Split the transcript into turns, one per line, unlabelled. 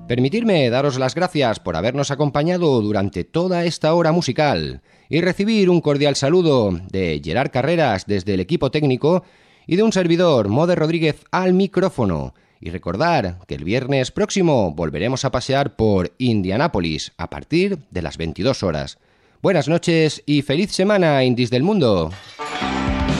Permitirme daros las gracias por habernos acompañado durante toda esta hora musical y recibir un cordial saludo de Gerard Carreras desde el equipo técnico y de un servidor, Mode Rodríguez, al micrófono. Y recordar que el viernes próximo volveremos a pasear por Indianápolis a partir de las 22 horas. Buenas noches y feliz semana, indies del mundo.